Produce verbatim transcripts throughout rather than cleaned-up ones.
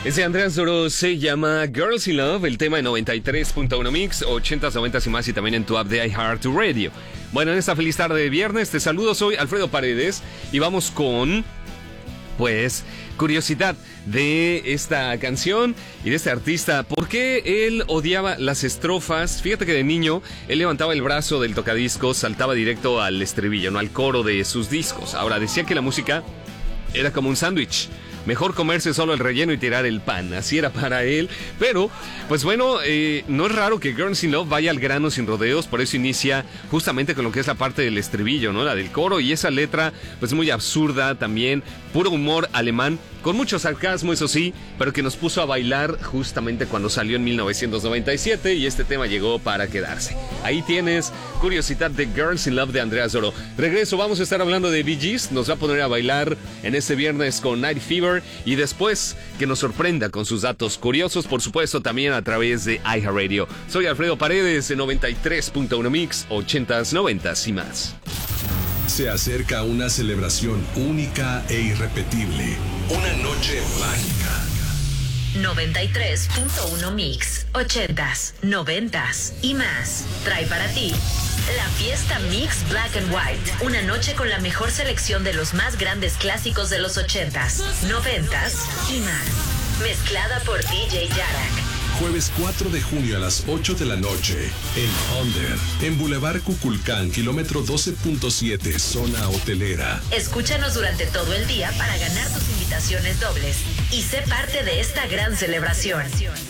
Ese Andrea Zoro se llama Girls in Love, el tema de noventa y tres punto uno Mix, ochentas, noventas y más, y también en tu app de iHeartRadio. Bueno, en esta feliz tarde de viernes te saludo, soy Alfredo Paredes y vamos con, pues, curiosidad de esta canción y de este artista. ¿Por qué él odiaba las estrofas? Fíjate que de niño él levantaba el brazo del tocadiscos, saltaba directo al estribillo, no al coro de sus discos. Ahora, decía que la música era como un sándwich. Mejor comerse solo el relleno y tirar el pan. Así era para él. Pero, pues bueno, eh, no es raro que Girls in Love vaya al grano sin rodeos. Por eso inicia justamente con lo que es la parte del estribillo, ¿no? La del coro. Y esa letra, pues muy absurda también. Puro humor alemán. Con mucho sarcasmo, eso sí. Pero que nos puso a bailar justamente cuando salió en mil novecientos noventa y siete. Y este tema llegó para quedarse. Ahí tienes curiosidad de Girls in Love de Andrea Zoro. Regreso, vamos a estar hablando de Bee Gees. Nos va a poner a bailar en este viernes con Night Fever. Y después que nos sorprenda con sus datos curiosos, por supuesto, también a través de iHeartRadio. Soy Alfredo Paredes de noventa y tres punto uno Mix, ochentas, noventas y más. Se acerca una celebración única e irrepetible. Una noche mágica. noventa y tres punto uno Mix, ochentas, noventas y más. Trae para ti la fiesta Mix Black and White. Una noche con la mejor selección de los más grandes clásicos de los ochentas, noventas y más. Mezclada por D J Yarak. Jueves cuatro de junio a las ocho de la noche en Under, en Boulevard Cuculcán, kilómetro doce punto siete, zona hotelera. Escúchanos durante todo el día para ganar tus invitaciones dobles y sé parte de esta gran celebración.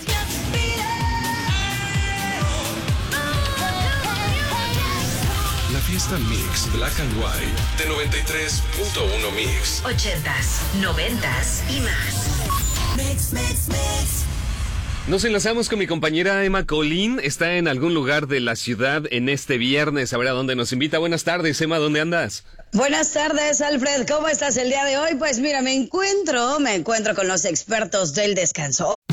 La fiesta Mix Black and White de noventa y tres punto uno Mix. ochentas, noventas y más. Mix, mix, mix. Nos enlazamos con mi compañera Emma Colín. Está en algún lugar de la ciudad en este viernes. A ver a dónde nos invita. Buenas tardes, Emma. ¿Dónde andas? Buenas tardes, Alfred. ¿Cómo estás el día de hoy? Pues mira, me encuentro, me encuentro con los expertos del descanso.